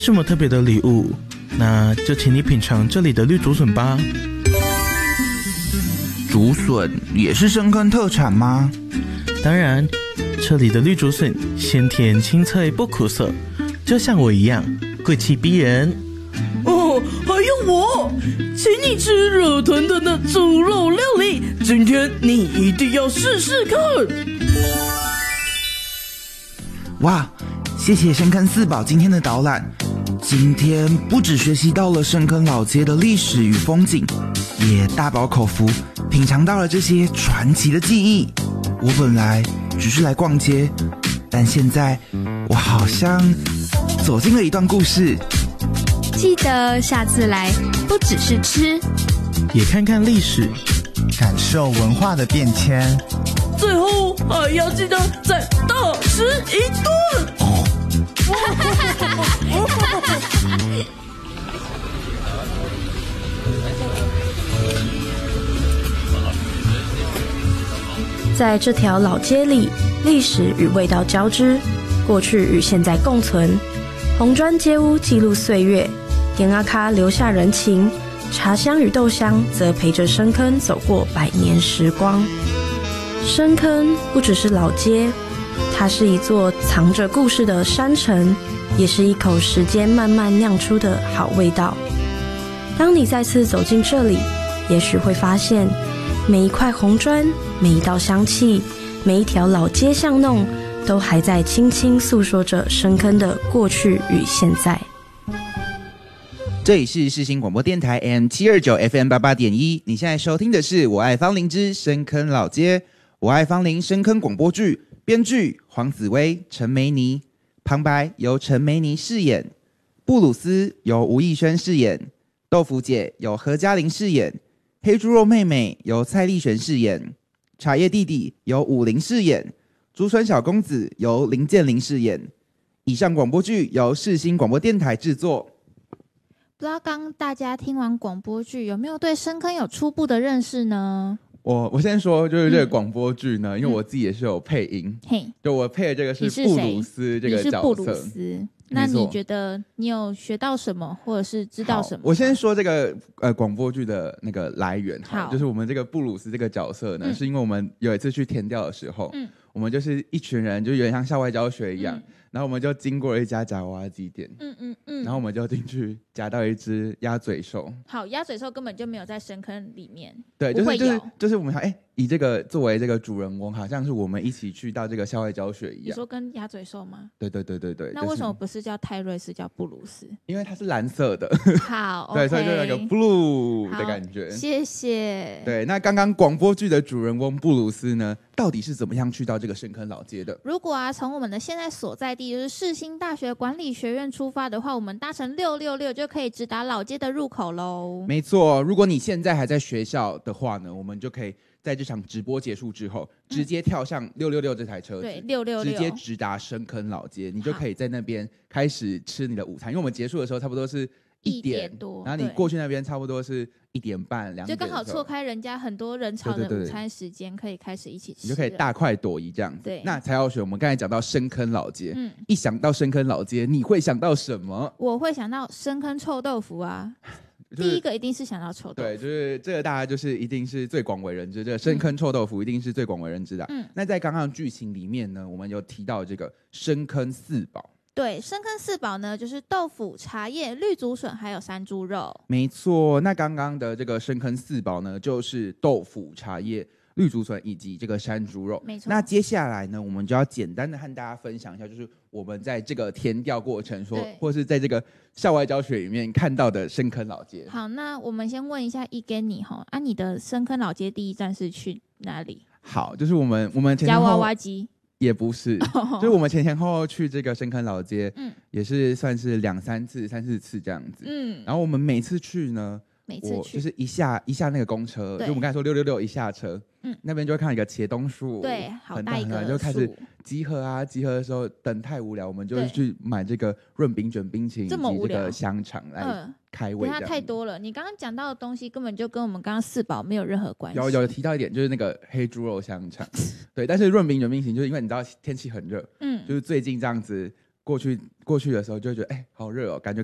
什么特别的礼物，那就请你品尝这里的绿竹笋吧。 竹笋也是深坑特产吗？ 当然，这里的绿竹笋鲜甜清脆不苦涩，就像我一样贵气逼人。 哦，还有我，请你吃热腾腾的猪肉料理，今天你一定要试试看。 哇，谢谢深坑四宝今天的导览。今天不只学习到了深坑老街的历史与风景，也大饱口福，品尝到了这些传奇的记忆。我本来只是来逛街，但现在我好像走进了一段故事。 记得下次来，不只是吃， 也看看历史， 感受文化的变迁。 最后还要记得再大吃一顿。 在这条老街里，历史与味道交织，过去与现在共存。红砖街屋记录岁月，点阿卡留下人情，茶香与豆香则陪着深坑走过100年时光。深坑不只是老街，它是一座藏着故事的山城，也是一口时间慢慢酿出的好味道。当你再次走进这里，也许会发现每一块红砖，每一道香气，每一条老街巷弄，都还在轻轻诉说着深坑的过去与现在。 这里是世新广播电台 AM729 FM88.1，你现在收听的是我爱芳邻之深坑老街，我爱芳邻深坑广播剧，编剧黄子薇、陈梅妮，旁白由陈梅妮饰演，布鲁斯由吴艺轩饰演，豆腐姐由何嘉玲饰演，黑猪肉妹妹由蔡丽璇饰演，茶叶弟弟由武林饰演，竹笋小公子由林建林饰演。以上广播剧由世新广播电台制作。 不知道刚大家听完广播剧有没有对深坑有初步的认识呢？ 我先说，就是这个广播剧呢，因为我自己也是有配音，就我配的这个是布鲁斯这个角色。 你是布鲁斯，那你觉得你有学到什么，或者是知道什么？ 我先说这个广播剧的那个来源，好，就是我们这个布鲁斯这个角色呢，是因为我们有一次去田调的时候，我们就是一群人，就有点像校外教学一样。然后我们就经过了一家夹娃娃机店，然后我们就进去夹到一只鸭嘴兽。 好，鸭嘴兽根本就没有在深坑里面， 对，就是我们想，以这个作为这个主人翁，好像是我们一起去到这个校外教学一样。 你说跟鸭嘴兽吗？ 对。 那为什么不是叫泰瑞斯，叫布鲁斯？ 因为它是蓝色的。 好， 对，所以就有一个 blue 的感觉。 谢谢。 对，那刚刚广播剧的主人翁布鲁斯呢，到底是怎么样去到这个深坑老街的？ 如果从我们的现在所在地就是世新大学管理学院出发的话，我们搭乘666就可以直达老街的入口喽。 没错，如果你现在还在学校的话呢，我们就可以在这场直播结束之后，直接跳上666这台车子， 对，666 直接直达深坑老街，你就可以在那边开始吃你的午餐。因为我们结束的时候差不多是1点多，然后你过去那边差不多是1点半、2点， 就刚好错开人家很多人潮的午餐时间，可以开始一起吃， 你就可以大快朵颐这样子。 对， 那柴耀雪，我们刚才讲到深坑老街，一想到深坑老街，你会想到什么？ 我会想到深坑臭豆腐啊。第一个一定是想到臭豆腐， 对，就是这个大家就是一定是最广为人知，这个深坑臭豆腐一定是最广为人知的。那在刚刚的剧情里面呢，我们有提到这个深坑四宝。 对，深坑四宝呢，就是豆腐、茶叶、绿竹笋，还有山猪肉。 没错，那刚刚的这个深坑四宝呢，就是豆腐、茶叶、绿竹笋以及这个山猪肉。 没错。 那接下来呢，我们就要简单的和大家分享一下，就是我们在这个田调过程或是在这个校外教学里面看到的深坑老街。 好，那我们先问一下一跟你哈，你的深坑老街第一站是去哪里？ 好，就是我们前夹娃娃机。 也不是，就是我们前后去这个深坑老街，也是算是2、3次、3、4次这样子。然后我们每次去呢，我就是一下那个公车，就我们刚才说666一下车，那边就会看到一个茄冬树， 对，好大一个树， 就开始集合啊，集合的时候等太无聊，我们就去买这个润饼卷冰淇淋以及这个香肠来开胃。 它太多了，你刚刚讲到的东西根本就跟我们刚刚四宝没有任何关系。 有提到一点，就是那个黑猪肉香肠，对，但是润饼卷冰淇淋就是因为你知道天气很热，就是最近这样子过去的时候就会觉得好热哦，感觉